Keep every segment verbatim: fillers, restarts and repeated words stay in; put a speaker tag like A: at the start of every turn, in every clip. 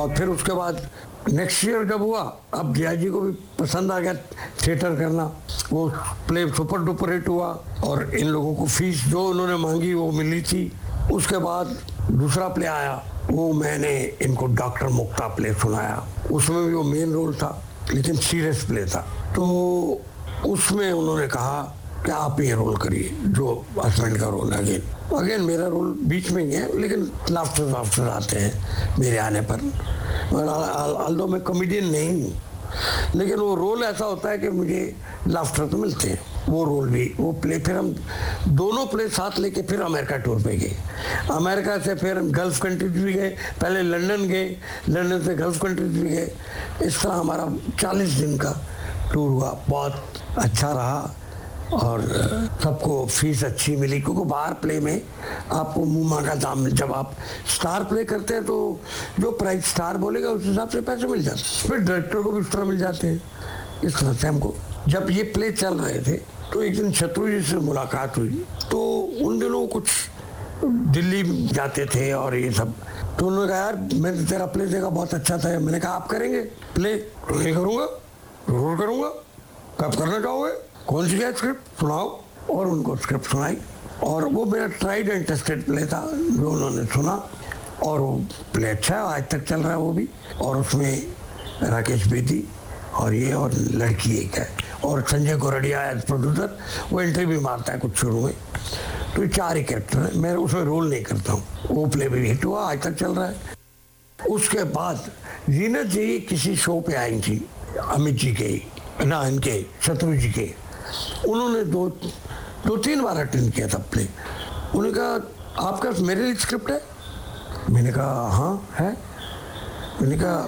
A: और फिर उसके बाद नेक्स्ट ईयर जब हुआ, अब जया जी को भी पसंद आ गया थिएटर करना, वो प्ले सुपर डुपर हिट हुआ और इन लोगों को फीस जो उन्होंने मांगी वो मिली थी। उसके बाद दूसरा प्ले आया, वो मैंने इनको डॉक्टर मुक्ता प्ले सुनाया, उसमें भी वो मेन रोल था लेकिन सीरियस प्ले था। तो उसमें उन्होंने कहा कि आप ये रोल करिए जो हस्बैंड का रोल है। अगेन अगेन मेरा रोल बीच में ही है लेकिन लाफ्टर लाफ्टर आते हैं मेरे आने पर। आल्दो मैं कॉमेडियन नहीं हूँ लेकिन वो रोल ऐसा होता है कि मुझे लाफ्टर तो मिलते हैं। वो रोल भी वो प्ले, फिर हम दोनों प्ले साथ लेके फिर अमेरिका टूर पे गए। अमेरिका से फिर हम गल्फ कंट्रीज भी गए, पहले लंदन गए, लंदन से गल्फ कंट्रीज भी गए। इस तरह हमारा चालीस दिन का टूर हुआ, बहुत अच्छा रहा और सबको फीस अच्छी मिली क्योंकि बाहर प्ले में आपको मुँह मांगा दाम, जब आप स्टार प्ले करते हैं तो जो प्राइस स्टार बोलेगा उस हिसाब से पैसे मिल जाते हैं, फिर डायरेक्टर को भी उस तरह मिल जाते हैं। इस तरह से हमको जब ये प्ले चल रहे थे तो एक दिन शत्रु जी से मुलाकात हुई। तो उन दिनों कुछ दिल्ली जाते थे और ये सब, तो उन्होंने कहा यार मैंने तेरा प्ले देखा बहुत अच्छा था। मैंने कहा आप करेंगे प्ले? नहीं करूँगा, जरूर करूँगा। कब करना चाहोगे? कौन सी है स्क्रिप्ट? सुनाओ। और उनको स्क्रिप्ट सुनाई और वो मेरा ट्राइड एंड टेस्टेड प्ले था जो उन्होंने सुना और वो प्ले अच्छा है, आज तक चल रहा है वो भी। और उसमें राकेश बेदी और ये और लड़की एक है और संजय गोरडिया एज प्रोड्यूसर, वो एंट्री भी मारता है कुछ शुरू में। तो चार ही कैरेक्टर हैं, मैं उसमें रोल नहीं करता हूँ। वो प्ले भी हिट हुआ, आज तक चल रहा है। उसके बाद जीनत जी किसी शो पे आई थी अमित जी के, ना इनके शत्रु जी के, उन्होंने दो दो तीन बार अटेंड किया था प्ले। उन्होंने कहा आपका मेरे लिए स्क्रिप्ट है? मैंने कहा हाँ है। मैंने कहा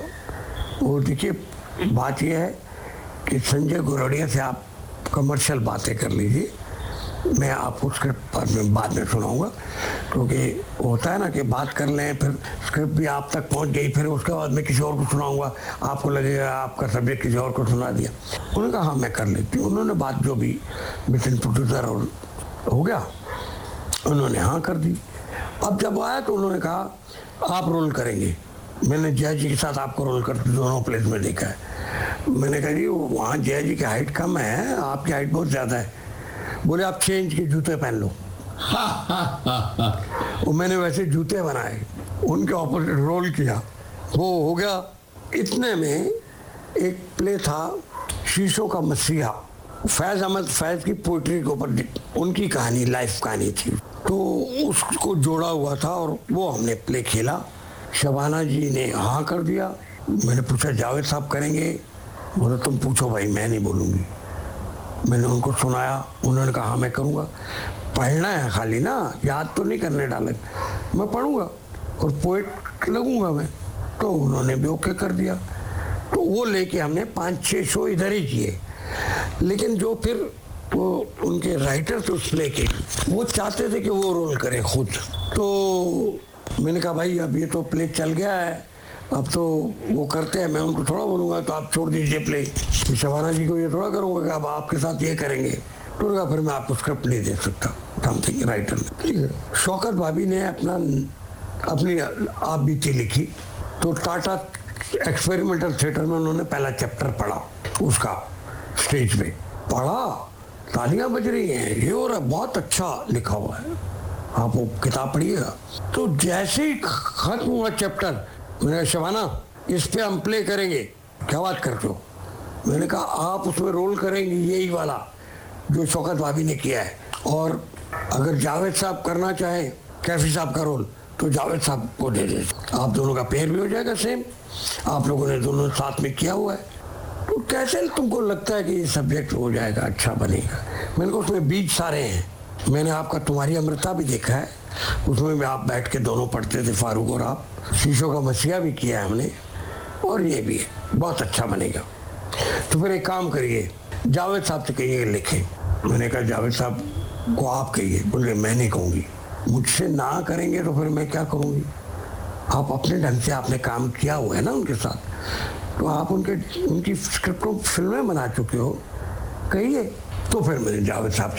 A: वो देखिए बात यह है कि संजय गोरडिया से आप कमर्शियल बातें कर लीजिए, मैं आपको स्क्रिप्ट बाद में बाद में सुनाऊंगा। क्योंकि होता है ना कि बात कर लें फिर स्क्रिप्ट भी आप तक पहुंच गई, फिर उसके बाद मैं किसी और को सुनाऊंगा, आपको लगेगा आपका सब्जेक्ट किसी और को सुना दिया। उन्होंने कहा हाँ मैं कर लेती हूँ। उन्होंने बात जो भी मिशन प्रोड्यूसर और हो गया, उन्होंने हाँ कर दी। अब जब आया तो उन्होंने कहा आप रोल करेंगे। मैंने जया जी के साथ आपको रोल करते दोनों प्लेस में देखा है। मैंने कहा जी वहाँ जया जी की हाइट कम है, आपकी हाइट बहुत ज़्यादा है। बोले आप छः इंच के जूते पहन लो। वो मैंने वैसे जूते बनाए, उनके ऑपोजिट रोल किया, वो हो गया। इतने में एक प्ले था शीशों का मसीहा, फैज़ अहमद फैज़ की पोइट्री के ऊपर उनकी कहानी, लाइफ कहानी थी, तो उसको जोड़ा हुआ था और वो हमने प्ले खेला। शबाना जी ने हाँ कर दिया। मैंने पूछा जावेद साहब करेंगे? बोले तुम पूछो भाई, मैं नहीं बोलूँगी। मैंने उनको सुनाया, उन्होंने कहा हाँ मैं करूँगा। पढ़ना है खाली ना, याद तो नहीं करने डाले, मैं पढ़ूँगा और पोएट लगूँगा मैं। तो उन्होंने भी ओके कर दिया। तो वो लेके हमने पाँच छः शो इधर ही किए। लेकिन जो फिर वो उनके राइटर थे उस प्ले के, वो चाहते थे कि वो रोल करें खुद। तो मैंने कहा भाई अब ये तो प्ले चल गया है, अब तो वो करते हैं, मैं उनको थोड़ा बोलूँगा तो आप छोड़ दीजिए प्ले। शबाना जी को ये थोड़ा करूँगा कि अब आपके साथ ये करेंगे। तो उनका फिर मैं आपको स्क्रिप्ट नहीं दे सकता, समथिंग राइटर ने। ठीक है। शौकत भाभी ने अपना अपनी आप बीती लिखी, तो टाटा एक्सपेरिमेंटल थिएटर में उन्होंने पहला चैप्टर पढ़ा, उसका स्टेज पे पढ़ा, तालियां बज रही हैं, ये हो रहा है, बहुत अच्छा लिखा हुआ है, आप वो किताब पढ़िएगा। तो जैसे ही खत्म हुआ चैप्टर, मैंने कहा शबाना इस पे हम प्ले करेंगे। क्या बात करते हो? मैंने कहा आप उसमें रोल करेंगे यही वाला जो शौकत भाभी ने किया है, और अगर जावेद साहब करना चाहें कैफी साहब का रोल तो जावेद साहब को दे दे, आप दोनों का पेयर भी हो जाएगा सेम, आप लोगों ने दोनों साथ में किया हुआ है। तो कैसे तुमको लगता है कि ये सब्जेक्ट हो जाएगा, अच्छा बनेगा? मैंने कहा उसमें बीज सारे हैं। मैंने आपका तुम्हारी अमृता भी देखा है, उसमें भी आप बैठ के दोनों पढ़ते थे, फारूक और आप। शीशों का मसीहा भी किया है हमने, और ये भी है, बहुत अच्छा बनेगा। तो फिर एक काम करिए, जावेद साहब से कहिए लिखें। मैंने कहा जावेद साहब को आप कहिए। बोले मैं नहीं कहूँगी, मुझसे ना करेंगे तो फिर मैं क्या करूँगी? आप अपने ढंग से आपने काम किया हुआ है ना उनके साथ, तो आप उनके उनकी स्क्रिप्ट को फिल्में बना चुके हो, कहिए। तो फिर मैंने जावेद साहब